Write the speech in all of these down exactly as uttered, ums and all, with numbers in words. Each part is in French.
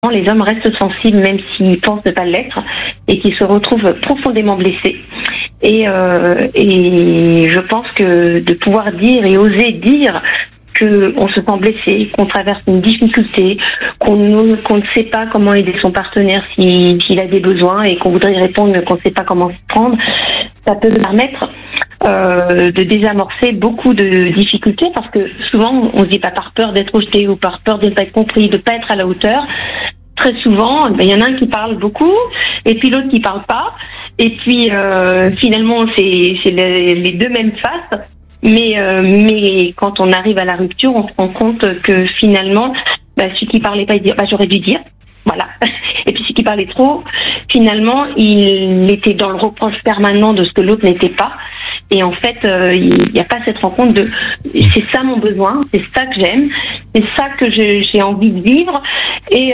les hommes restent sensibles même s'ils pensent ne pas l'être et qu'ils se retrouvent profondément blessés. Et, euh, et je pense que de pouvoir dire et oser dire qu'on se sent blessé, qu'on traverse une difficulté, qu'on, qu'on ne sait pas comment aider son partenaire s'il, s'il a des besoins et qu'on voudrait y répondre mais qu'on ne sait pas comment se prendre, ça peut permettre euh, de désamorcer beaucoup de difficultés parce que souvent on se dit pas par peur d'être rejeté ou par peur de ne pas être compris, de ne pas être à la hauteur. Très souvent, il ben, y en a un qui parle beaucoup et puis l'autre qui parle pas. Et puis euh, finalement, c'est, c'est les, les deux mêmes faces. Mais euh, mais quand on arrive à la rupture, on se rend compte que finalement, bah, celui qui parlait pas, il dit bah j'aurais dû dire, voilà. Et puis celui qui parlait trop, finalement, il était dans le reproche permanent de ce que l'autre n'était pas. Et en fait, euh, il n'y a pas cette rencontre de c'est ça mon besoin, c'est ça que j'aime, c'est ça que je, j'ai envie de vivre. Et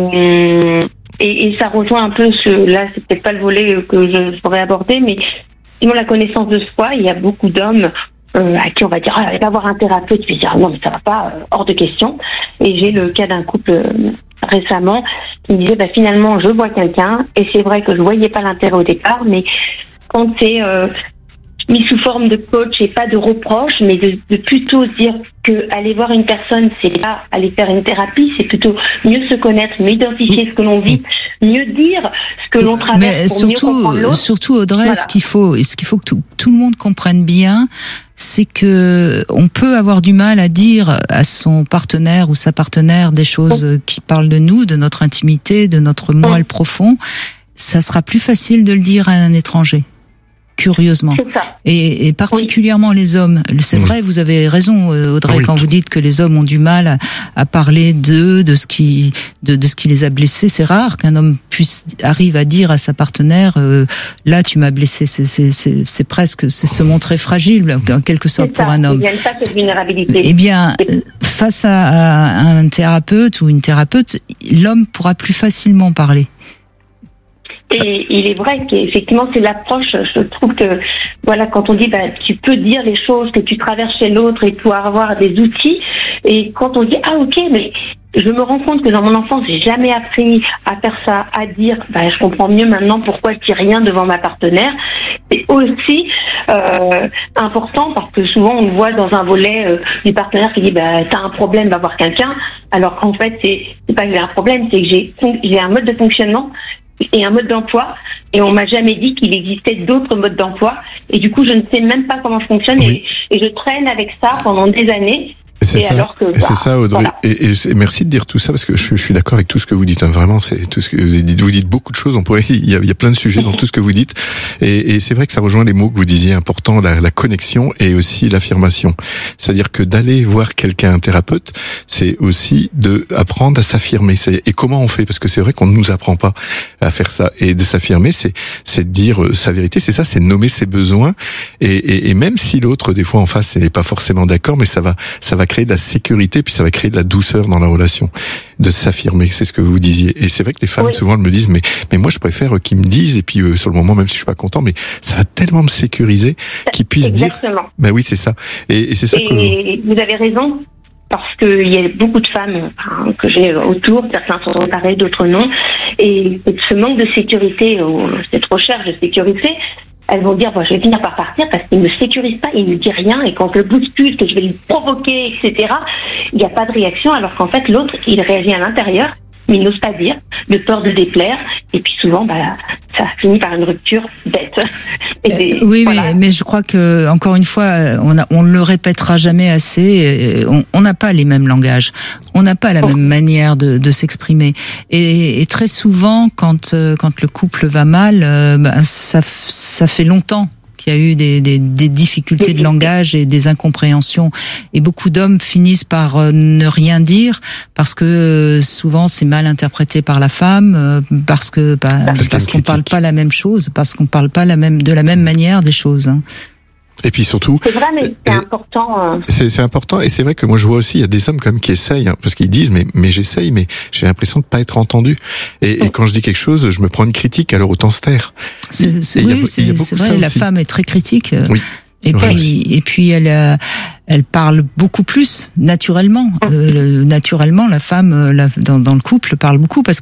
euh, et, et ça rejoint un peu ce là, c'est peut-être pas le volet que je pourrais aborder, mais sinon la connaissance de soi, il y a beaucoup d'hommes Euh, à qui on va dire ah, allez pas voir un thérapeute, puis dire non mais ça va pas, euh, hors de question. Et j'ai le cas d'un couple euh, récemment qui me disait bah finalement je vois quelqu'un et c'est vrai que je voyais pas l'intérêt au départ, mais quand c'est euh, mis sous forme de coach et pas de reproche, mais de, de plutôt dire que aller voir une personne, c'est pas aller faire une thérapie, c'est plutôt mieux se connaître, mieux identifier ce que l'on vit, mieux dire ce que l'on traverse mais pour surtout, mieux comprendre l'autre. Surtout Audrey, voilà. ce qu'il faut, ce qu'il faut que tout, tout le monde comprenne bien, c'est que on peut avoir du mal à dire à son partenaire ou sa partenaire des choses qui parlent de nous, de notre intimité, de notre moi le profond. Ça sera plus facile de le dire à un étranger. Curieusement. Et, et particulièrement oui. les hommes. C'est vrai, vous avez raison, Audrey, oui. quand vous dites que les hommes ont du mal à, à parler d'eux, de ce qui, de, de ce qui les a blessés. C'est rare qu'un homme puisse arrive à dire à sa partenaire, euh, là, tu m'as blessé. C'est, c'est, c'est, c'est presque, c'est se montrer fragile, en quelque sorte, c'est pour ça. un homme. Il y a pas cette vulnérabilité. Eh bien, face à, à un thérapeute ou une thérapeute, l'homme pourra plus facilement parler. Et il est vrai qu'effectivement c'est l'approche. Je trouve que voilà, quand on dit bah tu peux dire les choses que tu traverses chez l'autre et pouvoir avoir des outils, et quand on dit ah ok mais je me rends compte que dans mon enfance j'ai jamais appris à faire ça, à dire bah je comprends mieux maintenant pourquoi je dis rien devant ma partenaire. C'est aussi euh, important parce que souvent on le voit dans un volet euh, du partenaire qui dit bah t'as un problème, va voir quelqu'un, alors qu'en fait c'est c'est pas que j'ai un problème, c'est que j'ai j'ai un mode de fonctionnement et un mode d'emploi, et on m'a jamais dit qu'il existait d'autres modes d'emploi, et du coup je ne sais même pas comment je fonctionne, oui. et, et je traîne avec ça pendant des années. C'est et ça, alors que, bah, c'est ça Audrey. Voilà. Et, et, et merci de dire tout ça parce que je, je suis d'accord avec tout ce que vous dites. Hein. Vraiment, c'est tout ce que vous dites. Vous dites beaucoup de choses. On pourrait, il y a, il y a plein de sujets dans tout ce que vous dites. Et, et c'est vrai que ça rejoint les mots que vous disiez importants, la, la connexion et aussi l'affirmation. C'est-à-dire que d'aller voir quelqu'un, un thérapeute, c'est aussi de apprendre à s'affirmer. C'est, et comment on fait? Parce que c'est vrai qu'on ne nous apprend pas à faire ça. Et de s'affirmer, c'est, c'est de dire sa vérité. C'est ça, c'est nommer ses besoins. Et, et, et même si l'autre, des fois en face, n'est pas forcément d'accord, mais ça va, ça va créer de la sécurité, puis ça va créer de la douceur dans la relation, de s'affirmer, c'est ce que vous disiez. Et c'est vrai que les femmes, oui. souvent, elles me disent, mais, mais moi, je préfère qu'ils me disent, et puis euh, sur le moment, même si je suis pas content, mais ça va tellement me sécuriser qu'ils puissent Exactement. dire. Ben oui, c'est ça. Et, et c'est ça et que... vous avez raison, parce qu'il y a beaucoup de femmes hein, que j'ai autour, certains sont emparés, d'autres non, et ce manque de sécurité, ou cette recherche de sécurité, elles vont dire, bon, je vais finir par partir parce qu'il ne me sécurise pas, il ne dit rien, et quand je le bouscule, que je vais le provoquer, et cetera, il n'y a pas de réaction, alors qu'en fait, l'autre, il réagit à l'intérieur, mais il n'ose pas dire, de peur de déplaire, et puis souvent, bah, ça finit par une rupture bête. Et euh, oui, voilà. mais, mais je crois que, encore une fois, on a, on le répétera jamais assez, on n'a pas les mêmes langages, on n'a pas la oh. même manière de, de s'exprimer. Et, et très souvent, quand, quand le couple va mal, ben, ça, ça fait longtemps qu'il y a eu des, des, des difficultés de langage et des incompréhensions. Et beaucoup d'hommes finissent par euh, ne rien dire parce que euh, souvent c'est mal interprété par la femme, euh, parce que bah, parce, parce qu'on parle pas la même chose, parce qu'on parle pas la même de la même manière des choses. Hein. Et puis surtout, c'est vrai, mais c'est important. Euh... C'est, c'est important, et c'est vrai que moi je vois aussi, il y a des hommes quand même qui essayent, hein, parce qu'ils disent, mais mais j'essaye, mais j'ai l'impression de pas être entendu. Et, oui. et quand je dis quelque chose, je me prends une critique, alors autant se taire. C'est, c'est, oui, a, c'est, c'est vrai, la femme est très critique. Oui. Et puis, et puis elle, a, elle parle beaucoup plus naturellement. Euh, naturellement, la femme, la, dans, dans le couple, parle beaucoup parce